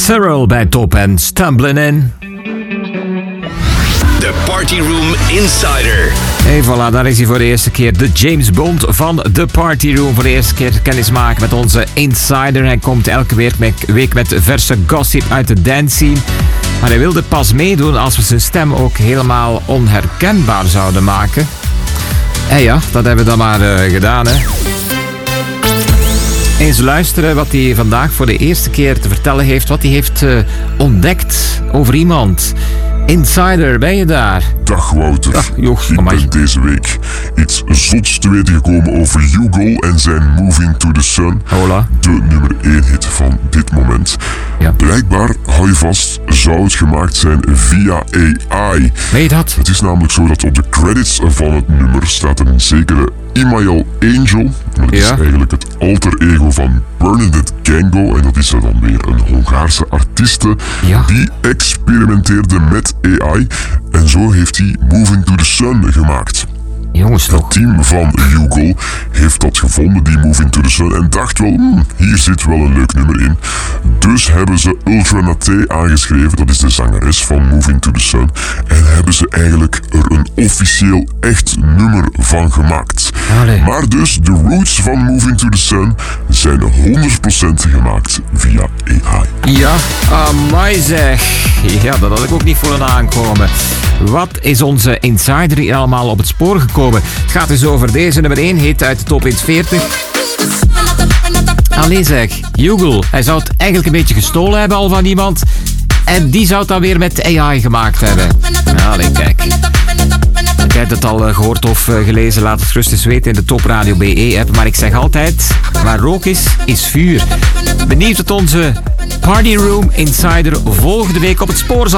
Cyril bij Top en Stumbling In. De Party Room Insider. En voilà, daar is hij voor de eerste keer. De James Bond van de Party Room. Voor de eerste keer kennis maken met onze Insider. Hij komt elke week met verse gossip uit de dance scene. Maar hij wilde pas meedoen als we zijn stem ook helemaal onherkenbaar zouden maken. En ja, dat hebben we dan maar gedaan, hè. Eens luisteren wat hij vandaag voor de eerste keer te vertellen heeft. Wat hij heeft ontdekt over iemand. Insider, ben je daar? Dag Wouter. Dag, Joch, ik ben deze week iets zots te weten gekomen over Hugo en zijn Moving to the Sun. Hola. De nummer 1 hit van dit moment. Ja. Blijkbaar, hou je vast, zou het gemaakt zijn via AI. Weet je dat? Het is namelijk zo dat op de credits van het nummer staat een zekere Imael Angel. Dat is eigenlijk het alter ego van Bernadette Gango. En dat is dan weer een Hongaarse artieste die experimenteerde met AI. En zo heeft hij Moving to the Sun gemaakt. Jongens, het team van Hugo heeft dat gevonden, die Moving to the Sun, en dacht wel, hier zit wel een leuk nummer in. Dus hebben ze Ultra Naté aangeschreven, dat is de zangeres van Moving to the Sun, en hebben ze eigenlijk er een officieel echt nummer van gemaakt. Allee. Maar dus, de roots van Moving to the Sun zijn 100% gemaakt via AI. Ja, amai zeg. Ja, dat had ik ook niet voelen aankomen. Wat is onze Insider hier allemaal op het spoor gekomen? Het gaat dus over deze nummer 1 hit uit de top 40. Allee zeg, Hugo, hij zou het eigenlijk een beetje gestolen hebben al van iemand. En die zou het dan weer met AI gemaakt hebben. Allee, kijk. Heb jij het al gehoord of gelezen? Laat het gerust eens weten in de Top Radio BE-app. Maar ik zeg altijd, waar rook is vuur. Benieuwd dat onze Party Room Insider volgende week op het spoor zal.